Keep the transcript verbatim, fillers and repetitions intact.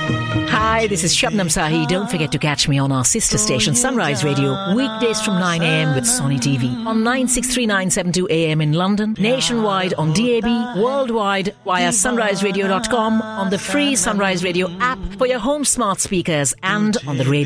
Hi, this is Shabnam Sahi. Don't forget to catch me on our sister station, Sunrise Radio, weekdays from nine a.m. with Sony T V. On nine six three nine seven two a.m. in London, nationwide on D A B, worldwide via sunrise radio dot com, on the free Sunrise Radio app for your home smart speakers and on the radio.